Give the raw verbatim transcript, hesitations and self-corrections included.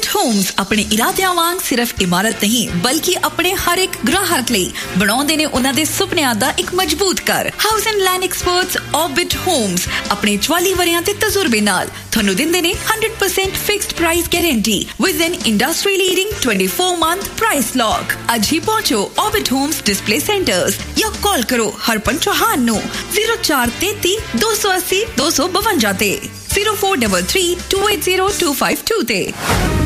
Homes ਆਪਣੇ ਇਰਾਦਿਆਂ ਵਾਂਗ ਸਿਰਫ ਇਮਾਰਤ ਨਹੀਂ ਬਲਕਿ ਆਪਣੇ ਹਰ ਇੱਕ ਗ੍ਰਾਹਕ ਲਈ ਬਣਾਉਂਦੇ ਨੇ ਉਹਨਾਂ ਦੇ ਸੁਪਨਿਆਂ ਦਾ ਇੱਕ ਮਜ਼ਬੂਤ ਘਰ। House and land experts Orbit Homes ਆਪਣੇ ਚੁਆਲੀ ਵਰਿਆਂ ਦੇ ਤਜਰਬੇ ਨਾਲ ਤੁਹਾਨੂੰ ਦਿੰਦੇ ਨੇ one hundred percent fixed price guarantee with N industry leading twenty-four month price lock. ਅੱਜ ਹੀ ਪਹੁੰਚੋ Orbit Homes ਡਿਸਪਲੇ ਸੈਂਟਰਸ ਜਾਂ ਕਾਲ ਕਰੋ ਹਰਪਨ ਚੌਹਾਨ ਨੂੰ zero four three three two eight zero two two five one ਤੇ zero four three three two eight zero two five two ਤੇ।